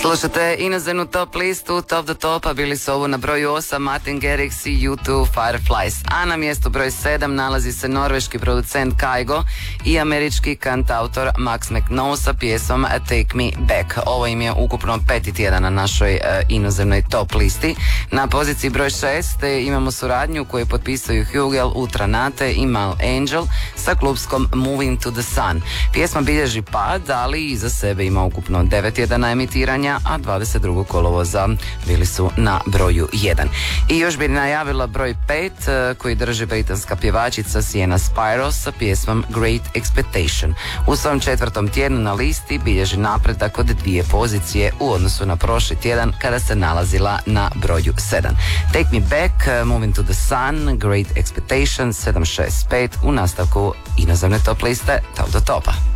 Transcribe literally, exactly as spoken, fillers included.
Slušate inozemnu top listu, Top do Topa, bili su ovo na broju osam Martin Garrix i U dva Fireflies, a na mjestu broj sedam nalazi se norveški producent Kygo i američki kantautor Max McNo sa pjesom Take Me Back. Ovo im je ukupno peti tjedan na našoj uh, inozemnoj top listi. Na poziciji broj šest imamo suradnju koju potpisuju Hugel, Ultranate i Mal Angel sa klubskom Moving to the Sun. Pjesma bilježi pad, ali iza sebe ima ukupno devet tjedana emitiranja, a dvadeset drugog kolovoza bili su na broju jedan. I još bi najavila broj pet koji drži britanska pjevačica Sienna Spyro sa pjesmom Great Expectation. U svom četvrtom tjednu na listi bilježi napredak od dvije pozicije u odnosu na prošli tjedan kada se nalazila na broju sedam. Take Me Back, Moving to the Sun, Great Expectation, sedam šest pet u nastavku inozemne top liste Top do Topa.